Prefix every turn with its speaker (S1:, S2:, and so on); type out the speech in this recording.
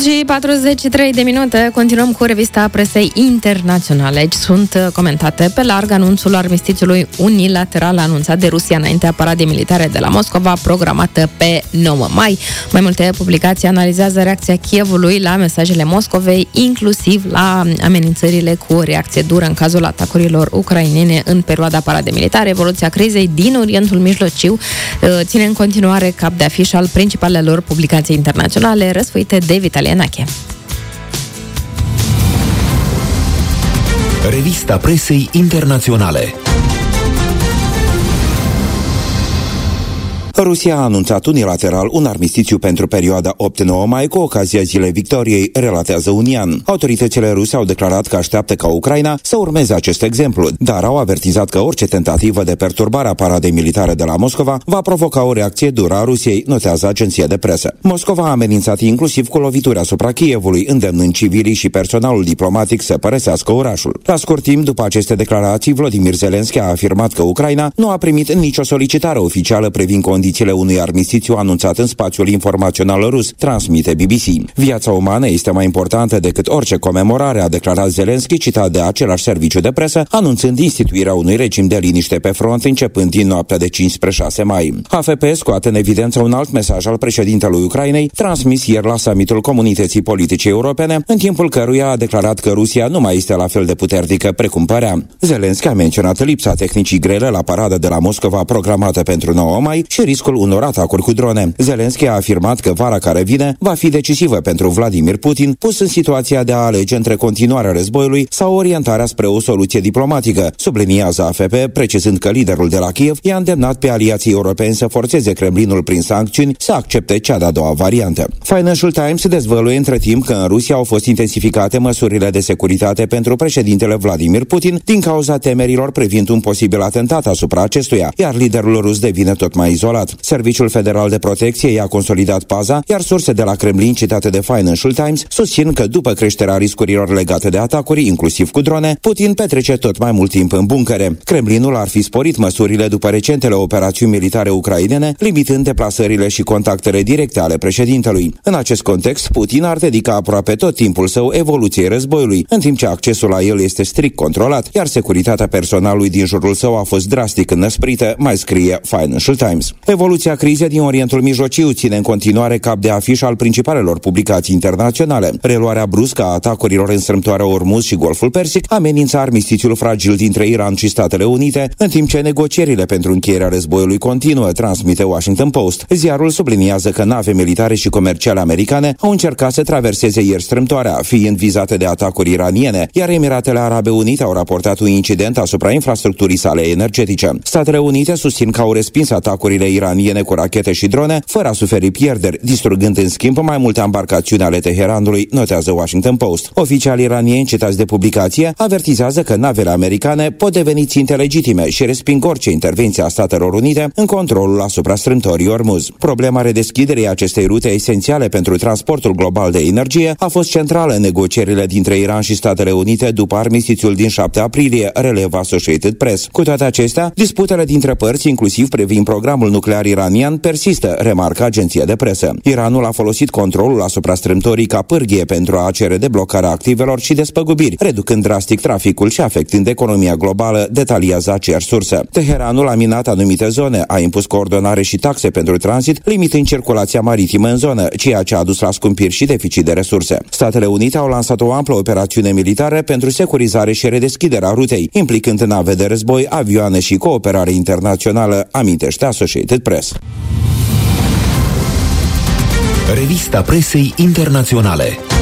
S1: 8:43, continuăm cu revista presei internaționale. Aici sunt comentate pe larg anunțul armistițiului unilateral anunțat de Rusia înaintea paradei militare de la Moscova, programată pe 9 mai. Mai multe publicații analizează reacția Kievului la mesajele Moscovei, inclusiv la amenințările cu o reacție dură în cazul atacurilor ucrainene în perioada paradei militare. Evoluția crizei din Orientul Mijlociu ține în continuare cap de afiș al principalelor publicații internaționale, răsfoite de Vitalie Nache.
S2: Revista presei internaționale. Rusia a anunțat unilateral un armistițiu pentru perioada 8-9 mai cu ocazia Zilei Victoriei, relatează Unian. Autoritățile ruse au declarat că așteaptă ca Ucraina să urmeze acest exemplu, dar au avertizat că orice tentativă de perturbare a paradei militare de la Moscova va provoca o reacție dură a Rusiei, notează agenția de presă. Moscova a amenințat inclusiv cu lovituri asupra Kievului, îndemnând civilii și personalul diplomatic să părăsească orașul. La scurt timp după aceste declarații, Volodymyr Zelensky a afirmat că Ucraina nu a primit nicio solicitare oficială privind condițiile unui armistițiu anunțat în spațiul informațional rus, transmite BBC. Viața umană este mai importantă decât orice comemorare, a declarat Zelensky, citat de același serviciu de presă, anunțând instituirea unui regim de liniște pe front începând din noaptea de 5 spre 6 mai. AFP scoate în evidență un alt mesaj al președintelui Ucrainei, transmis ieri la summitul Comunității Politice Europene, în timpul căruia a declarat că Rusia nu mai este la fel de puternică precum părea. Zelensky a menționat lipsa tehnicii grele la parada de la Moscova programată pentru 9 mai și riscul unor atacuri cu drone. Zelensky a afirmat că vara care vine va fi decisivă pentru Vladimir Putin, pus în situația de a alege între continuarea războiului sau orientarea spre o soluție diplomatică, subliniază AFP, precizând că liderul de la Kiev i-a îndemnat pe aliații europeni să forțeze Kremlinul prin sancțiuni să accepte cea de-a doua variantă. Financial Times dezvăluie între timp că în Rusia au fost intensificate măsurile de securitate pentru președintele Vladimir Putin din cauza temerilor privind un posibil atentat asupra acestuia, iar liderul rus devine tot mai izolat. Serviciul Federal de Protecție i-a consolidat paza, iar surse de la Kremlin citate de Financial Times susțin că după creșterea riscurilor legate de atacuri, inclusiv cu drone, Putin petrece tot mai mult timp în buncăre. Kremlinul ar fi sporit măsurile după recentele operațiuni militare ucrainene, limitând deplasările și contactele directe ale președintelui. În acest context, Putin ar dedica aproape tot timpul său evoluției războiului, în timp ce accesul la el este strict controlat, iar securitatea personalului din jurul său a fost drastic înăsprită, mai scrie Financial Times. Evoluția crizei din Orientul Mijlociu ține în continuare cap de afiș al principalelor publicații internaționale. Reluarea bruscă a atacurilor în strâmtoarea Ormuz și Golful Persic amenință armistițiul fragil dintre Iran și Statele Unite, în timp ce negocierile pentru încheierea războiului continuă, transmite Washington Post. Ziarul subliniază că nave militare și comerciale americane au încercat să traverseze ieri strâmtoarea, fiind vizate de atacuri iraniene, iar Emiratele Arabe Unite au raportat un incident asupra infrastructurii sale energetice. Statele Unite susțin că au respins atacurile iraniene cu rachete și drone, fără a suferi pierderi, distrugând în schimb mai multe embarcațiuni ale Teheranului, notează Washington Post. Oficialii iranieni citați de publicație avertizează că navele americane pot deveni ținte legitime și resping orice intervenție a Statelor Unite în controlul asupra strâmtorii Ormuz. Problema redeschiderii acestei rute esențiale pentru transportul global de energie a fost centrală în negocierile dintre Iran și Statele Unite după armistițiul din 7 aprilie, relevă Associated Press. Cu toate acestea, disputele dintre părți, inclusiv privind programul nuclear iranian, persistă, remarcă agenția de presă. Iranul a folosit controlul asupra strâmtorii ca pârghie pentru a cere deblocarea activelor și despăgubiri, reducând drastic traficul și afectând economia globală, detaliază aceeași sursă. Teheranul a minat anumite zone, a impus coordonare și taxe pentru tranzit, limitând circulația maritimă în zonă, ceea ce a dus la scumpiri și deficit de resurse. Statele Unite au lansat o amplă operațiune militară pentru securizare și redeschiderea rutei, implicând nave de război, avioane și cooperare internațională, amintește Associated Press. Revista presei internaționale.